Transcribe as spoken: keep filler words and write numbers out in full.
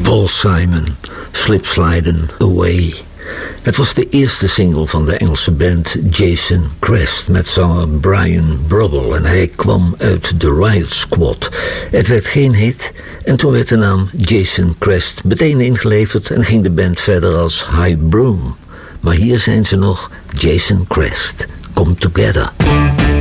Paul Simon, Slip Slidin' Away. Het was de eerste single van de Engelse band Jason Crest met zanger Brian Brubble en hij kwam uit The Riot Squad. Het werd geen hit en toen werd de naam Jason Crest meteen ingeleverd en ging de band verder als High Broom. Maar hier zijn ze nog, Jason Crest, Come Together.